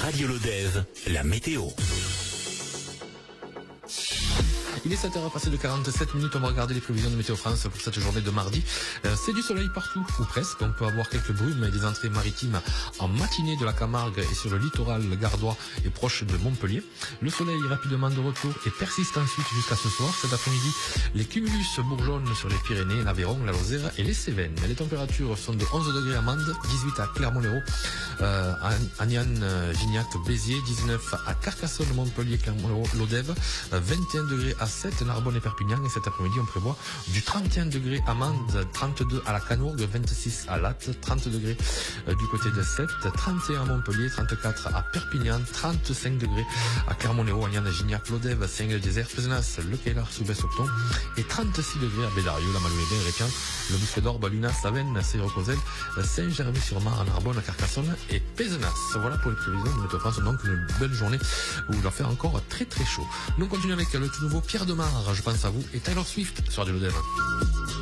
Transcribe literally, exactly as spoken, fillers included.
Radio Lodève, la météo. Il est sept heures passé de quarante-sept minutes, on va regarder les prévisions de Météo France pour cette journée de mardi. Euh, c'est du soleil partout, ou presque. On peut avoir quelques brumes et des entrées maritimes en matinée de la Camargue et sur le littoral gardois et proche de Montpellier. Le soleil rapidement de retour et persiste ensuite jusqu'à ce soir. Cet après-midi, les cumulus bourgeonnent sur les Pyrénées, l'Aveyron, la Lozère et les Cévennes. Les températures sont de onze degrés à Mende, dix-huit à Clermont-Lérault, euh, à Agnan, Gignac, Béziers, dix-neuf à Carcassonne, Montpellier, Clermont-Lérault, Lodève, vingt et un degrés à sept, Narbonne et Perpignan. Et cet après-midi, on prévoit du trente et un degrés à Mende, trente-deux à la Canourgue, vingt-six à Latte, trente degrés euh, du côté de Sète, trente et un à Montpellier, trente-quatre à Perpignan, trente-cinq degrés à Clermont-Lérault, Agnan, Gignac, Lodève, Saint-Gilles-des-Airs, Pézenas, Le Caylar, Soubès-Octon et trente-six degrés à Bédarieux, la Malouédin, Répian, le Bousquet d'Orbe, Luna, Savenne, Seyre-Cozelle, Saint-Germain-sur-Marne, Narbonne, Carcassonne et Pézenas. Voilà pour les prévisions de Météo France. Donc une belle journée où il va faire encore très très chaud. Nous continuons avec le tout nouveau Pierre Demar, je pense à vous, et Taylor Swift sur Radio Lodève.